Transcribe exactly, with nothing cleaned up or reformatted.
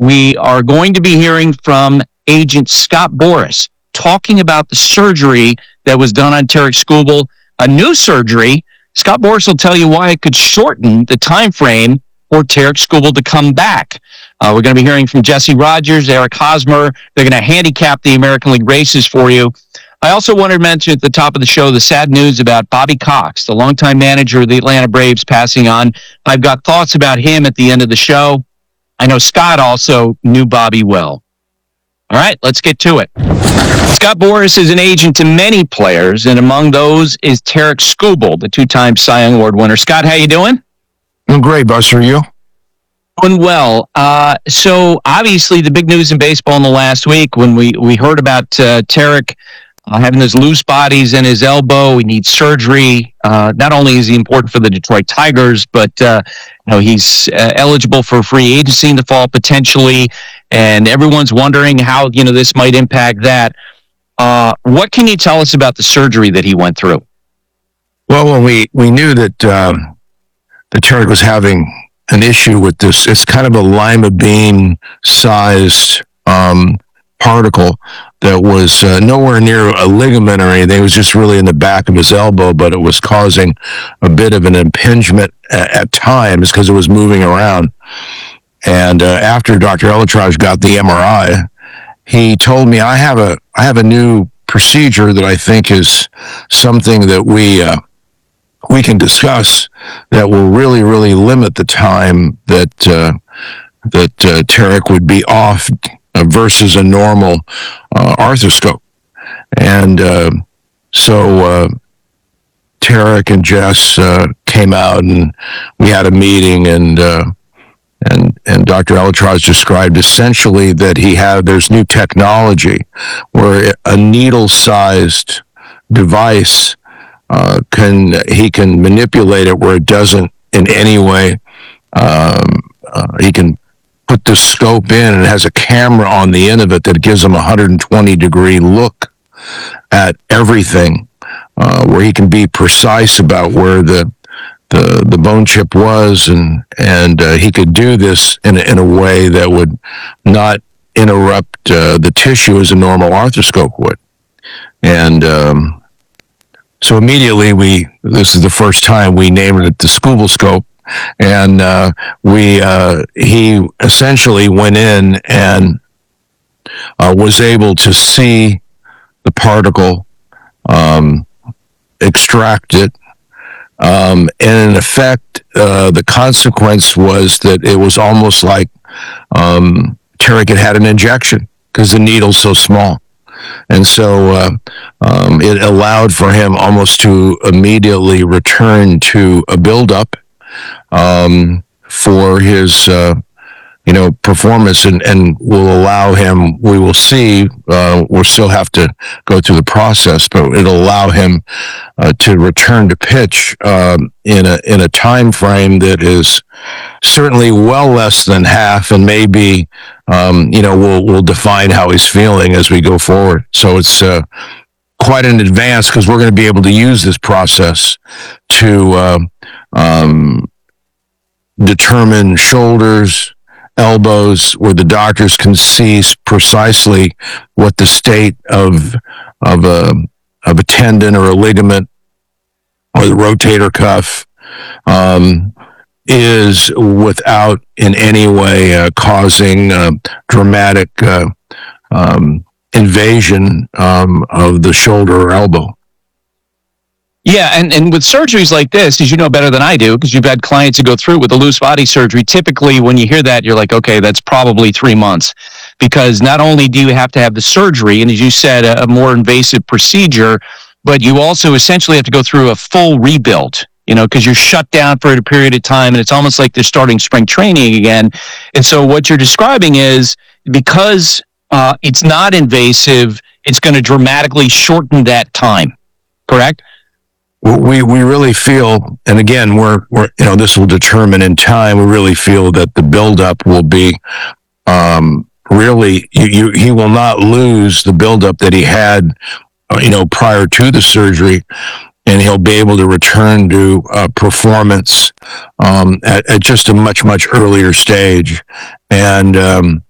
we are going to be hearing from Agent Scott Boras talking about the surgery that was done on Tarik Skubal, a new surgery. Scott Boras will tell you why it could shorten the time frame for Tarik Skubal to come back. Uh, we're going to be hearing from Jesse Rogers, Eric Hosmer. They're going to handicap the American League races for you. I also wanted to mention at the top of the show the sad news about Bobby Cox, the longtime manager of the Atlanta Braves, passing on. I've got thoughts about him at the end of the show. I know Scott also knew Bobby well. All right, let's get to it. Scott Boras is an agent to many players, and among those is Tarik Skubal, the two-time Cy Young Award winner. Scott, how you doing? I'm great, Buster. You? Doing well. Uh, so, obviously, the big news in baseball in the last week when we, we heard about uh, Tarik uh, having those loose bodies in his elbow, he needs surgery. Uh, not only is he important for the Detroit Tigers, but uh, you know he's uh, eligible for free agency in the fall potentially, and everyone's wondering how you know this might impact that. Uh, what can you tell us about the surgery that he went through? Well, when we, we knew that um, that Tarik was having an issue with this, it's kind of a lima bean sized um, particle that was uh, nowhere near a ligament or anything. It was just really in the back of his elbow, but it was causing a bit of an impingement at, at times because it was moving around. And uh, after Doctor Elatraj got the M R I, he told me, I have a I have a new procedure that I think is something that we uh, we can discuss that will really, really limit the time that uh, that uh, Tarik would be off uh, versus a normal uh, arthroscope. And uh, so uh, Tarik and Jess uh, came out and we had a meeting, and uh, and and Doctor Elatraj described essentially that he had there's new technology where a needle-sized device uh, can he can manipulate it where it doesn't in any way. Um, uh, he can put the scope in, and it has a camera on the end of it that gives him a one hundred twenty degree look at everything, uh, where he can be precise about where the the the bone chip was, and and uh, he could do this in a, in a way that would not interrupt uh, the tissue as a normal arthroscope would. And um, so immediately we this is the first time we named it the Skubal scope, and uh, we uh, he essentially went in and uh, was able to see the particle, um, extract it. Um, and in effect, uh, the consequence was that it was almost like um, Tarik had had an injection because the needle's so small. And so uh, um, it allowed for him almost to immediately return to a buildup um, for his, uh, you know, performance, and, and will allow him, we will see, uh, we'll still have to go through the process, but it'll allow him uh, to return to pitch um, in a in a time frame that is certainly well less than half, and maybe, um, you know, we'll, we'll define how he's feeling as we go forward. So it's uh, quite an advance because we're going to be able to use this process to uh, um, determine shoulders, elbows, where the doctors can see precisely what the state of of a of a tendon or a ligament or the rotator cuff um, is, without in any way uh, causing uh, dramatic uh, um, invasion um, of the shoulder or elbow. Yeah, and, and with surgeries like this, as you know better than I do, because you've had clients who go through with a loose body surgery, typically when you hear that, you're like, okay, that's probably three months. Because not only do you have to have the surgery, and as you said, a, a more invasive procedure, but you also essentially have to go through a full rebuild, you know, because you're shut down for a period of time, and it's almost like they're starting spring training again. And so what you're describing is, because uh, it's not invasive, it's going to dramatically shorten that time, correct? We we really feel, and again, we're we're you know this will determine in time. We really feel that the buildup will be um, really you, you he will not lose the buildup that he had, uh, you know, prior to the surgery, and he'll be able to return to uh, performance um, at, at just a much much earlier stage. And um,